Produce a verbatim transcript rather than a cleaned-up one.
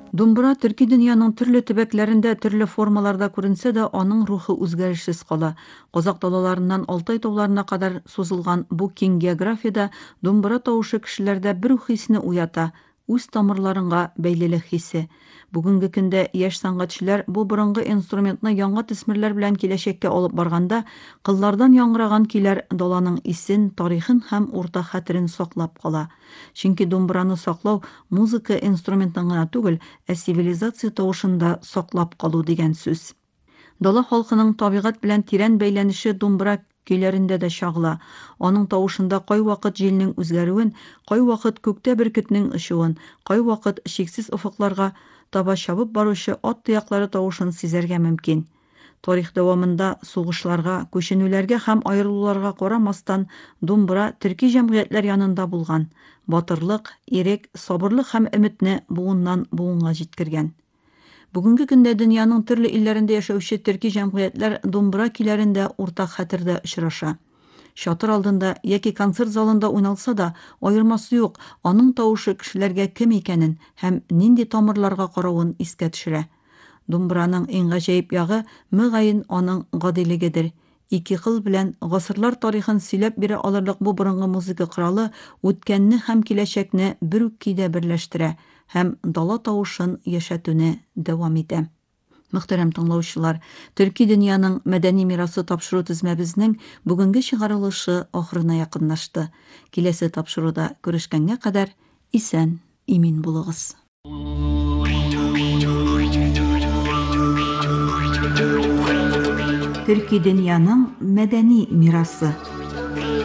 Думбыра төрки дөньяның төрле төбәкләрендә төрле формаларда күренсә дә, аның рухы үзгәрешсез кала. Казак далаларыннан Алтай тауларына кадәр сузылган бу киң географиядә думбыра тавышы кешеләрдә бер үк хисне уята, үз тамырларыңа бәйлелек хисе. Бүгенге көндә яшь сәнгатьчеләр бу борынгы инструментны яңа төсмерләр белән киләчәккә алып барганда, кыллардан яңгыраган көйләр даланың исен, тарихын һәм урта хәтерен саклап кала. Чөнки думбыраны саклау музыка инструментын гына түгел, ә цивилизация тавышында саклап калу дигән сүз. Дала халкының табигать белән тирән бәйләнеше думбыра көйләрендә дә чагыла. Аның тавышында кайвакыт җилнең үзгәрүен, кайвакыт күктә бөркетнең очуын, кайвакыт чиксез офыкларга таба чабып баручы ат тояклары тавышын сизәргә мөмкин. Тарих дәвамында сугышларга, күченүләргә һәм аерылуларга карамастан, думбыра төрки җәмгыятьләр янында булган. Батырлык, ирек, сабырлык һәм өметне буыннан буынга җиткергән. Бүгенге көндә дөньяның төрле илләрендә яшәүче төрки җәмгыятьләр думбыра көйләрендә уртак хәтердә очраша. Чатыр алдында яки концерт залында уйналса да, аермасы юк, аның тавышы кешеләргә кем икәнен һәм нинди тамырларга каравын искә төшерә. Думбыраның иң гаҗәеп ягы мөгаен аның гадилегедер. Ике кыл белән гасырлар тарихын сөйләп бирә алырлык бу борынгы музыка коралы үткәнне һәм киләчәкне бер үк көйдә берләштерә һәм дала тавышын яшәтүне дәвам итә. Мөхтәрәм тыңлаучылар, төрки дөньяның мәдәни мирасы тапшыру тезмәбезнең бүгенге чыгарылышы ахырына якынлашты. Киләсе тапшыруда күрешкәнгә кадәр исән, имин булыгыз. Төрки дөньяның мәдәни мирасы.